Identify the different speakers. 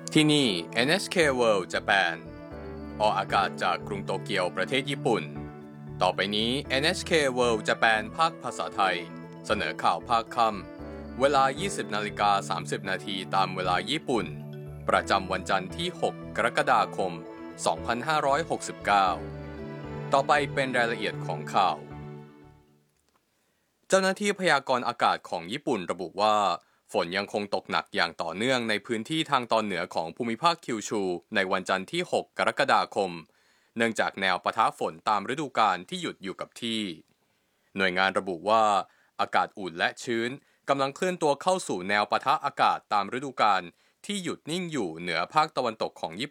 Speaker 1: ที่นี่ NHK World Japan ออกอากาศจากกรุงโตเกียวประเทศญี่ปุ่นต่อไปนี้ NHK World Japan ภาคภาษาไทยเสนอข่าวภาคค่ำเวลา 20:30 นาทีตามเวลาญี่ปุ่นประจำวันจันทร์ที่ 6 กรกฎาคม 2569 ต่อไปเป็นรายละเอียดของข่าวเจ้าหน้าที่พยากรณ์อากาศของญี่ปุ่นระบุว่าฝนยังคงตกหนักอย่างต่อเนื่องในพื้นที่ทางตอนเหนือของภูมิภาคคิวชูในวันจันทร์ที่ 6 กรกฎาคมเนื่องจากแนวปะทะฝนตามฤดูกาลที่หยุดอยู่กับที่หน่วยงานระบุว่าอากาศอุ่นและชื้นกำลังเคลื่อนตัวเข้าสู่แนวปะทะอากาศตามฤดูกาลที่หยุดนิ่งอยู่เหนือภาคตะวันตกของญี่